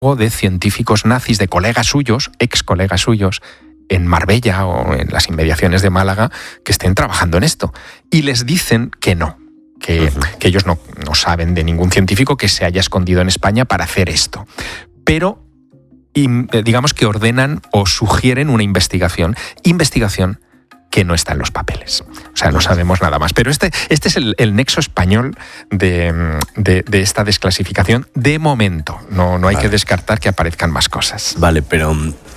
o de científicos nazis, de colegas suyos, ex colegas suyos, en Marbella o en las inmediaciones de Málaga, que estén trabajando en esto. Y les dicen que no, que ellos no saben de ningún científico que se haya escondido en España para hacer esto. Pero digamos que ordenan o sugieren una investigación que no está en los papeles. O sea, no sabemos nada más. Pero este es el nexo español de esta desclasificación de momento. No hay que descartar que aparezcan más cosas. Vale, pero...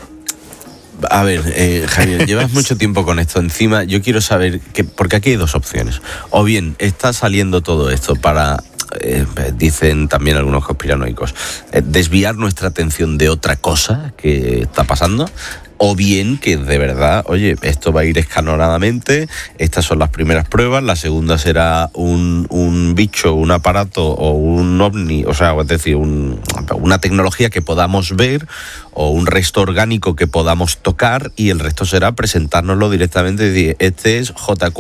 A ver, Javier, llevas mucho tiempo con esto encima. Yo quiero saber, porque aquí hay dos opciones. O bien está saliendo todo esto para... dicen también algunos conspiranoicos, desviar nuestra atención de otra cosa que está pasando, o bien que de verdad, oye, esto va a ir escalonadamente, estas son las primeras pruebas, la segunda será un bicho, un aparato o un ovni, o sea, es decir, una tecnología que podamos ver o un resto orgánico que podamos tocar, y el resto será presentárnoslo directamente y decir, este es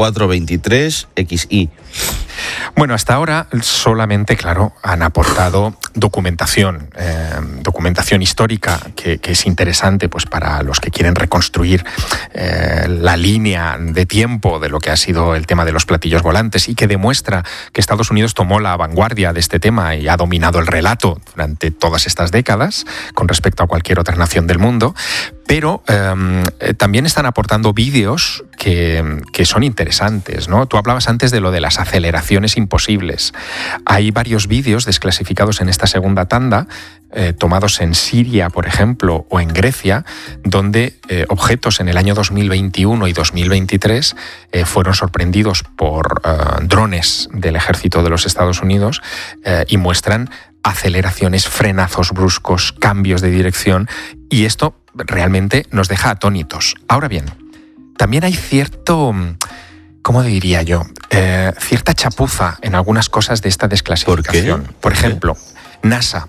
J423XI. Bueno, hasta ahora solamente, claro, han aportado documentación histórica que es interesante pues para los que quieren reconstruir la línea de tiempo de lo que ha sido el tema de los platillos volantes, y que demuestra que Estados Unidos tomó la vanguardia de este tema y ha dominado el relato durante todas estas décadas con respecto a cualquier otra nación del mundo. Pero también están aportando vídeos que son interesantes, ¿no? Tú hablabas antes de lo de las aceleraciones imposibles. Hay varios vídeos desclasificados en esta segunda tanda, tomados en Siria, por ejemplo, o en Grecia, donde objetos en el año 2021 y 2023 fueron sorprendidos por drones del ejército de los Estados Unidos y muestran aceleraciones, frenazos bruscos, cambios de dirección, y esto realmente nos deja atónitos. Ahora bien, también hay cierto, ¿cómo diría yo? Cierta chapuza en algunas cosas de esta desclasificación. Por ejemplo, NASA,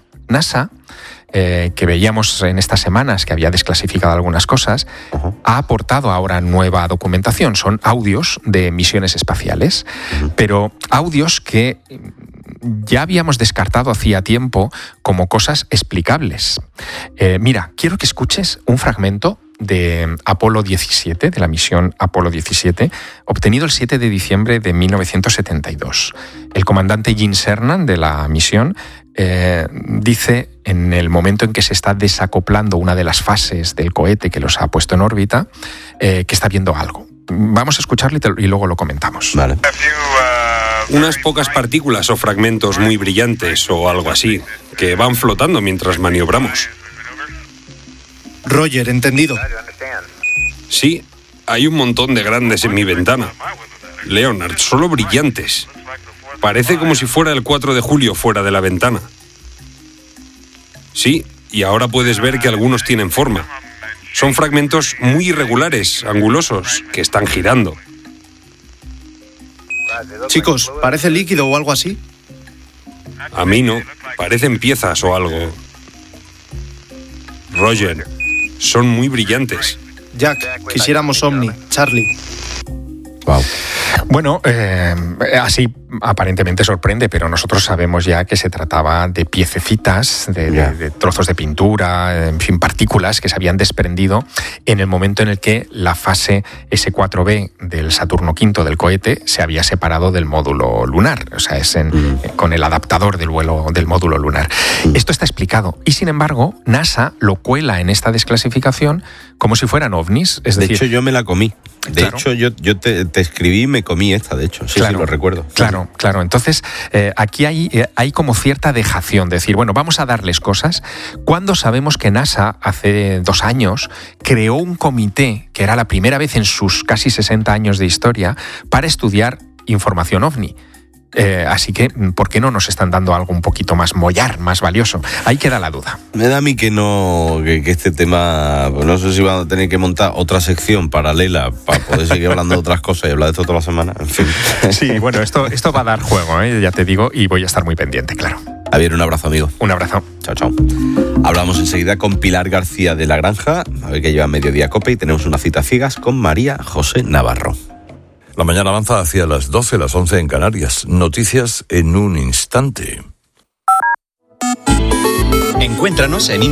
que veíamos en estas semanas que había desclasificado algunas cosas, ha aportado ahora nueva documentación. Son audios de misiones espaciales, pero audios que ya habíamos descartado hacía tiempo como cosas explicables. Mira, quiero que escuches un fragmento de Apolo 17, de la misión Apolo 17, obtenido el 7 de diciembre de 1972. El comandante Gene Cernan de la misión dice, en el momento en que se está desacoplando una de las fases del cohete que los ha puesto en órbita, que está viendo algo. Vamos a escucharlo y luego lo comentamos. Vale. Unas pocas partículas o fragmentos muy brillantes o algo así, que van flotando mientras maniobramos. Roger, entendido. Sí, hay un montón de grandes en mi ventana. Leonard, solo brillantes. Parece como si fuera el 4 de julio fuera de la ventana. Sí, y ahora puedes ver que algunos tienen forma. Son fragmentos muy irregulares, angulosos, que están girando. Chicos, ¿parece líquido o algo así? A mí no, parecen piezas o algo. Roger, son muy brillantes. Jack, quisiéramos Omni. Charlie. Wow. Bueno, así aparentemente sorprende, pero nosotros sabemos ya que se trataba de piececitas, de trozos de pintura, en fin, partículas que se habían desprendido en el momento en el que la fase S4B del Saturno V del cohete se había separado del módulo lunar, o sea, es con el adaptador del vuelo del módulo lunar. Esto está explicado, y sin embargo, NASA lo cuela en esta desclasificación como si fueran ovnis. Es decir, de hecho, yo me la comí. De hecho, yo te escribí y me comí esta, de hecho. Sí, claro, sí, lo recuerdo. Claro. Entonces, aquí hay como cierta dejación. De decir, bueno, vamos a darles cosas. Cuando sabemos que NASA, hace 2 años, creó un comité, que era la primera vez en sus casi 60 años de historia, para estudiar información ovni. Así que, ¿por qué no nos están dando algo un poquito más mollar, más valioso? Ahí queda la duda. Me da a mí que este tema, pues no sé si van a tener que montar otra sección paralela para poder seguir hablando de otras cosas y hablar de esto toda la semana, en fin. Sí, bueno, esto va a dar juego, ya te digo, y voy a estar muy pendiente, claro. Javier, un abrazo, amigo. Un abrazo. Chao. Hablamos enseguida con Pilar García de la Granja, a ver que lleva Mediodía Cope, y tenemos una cita ciegas con María José Navarro. La mañana avanza hacia las 12, las 11 en Canarias. Noticias en un instante. Encuéntranos en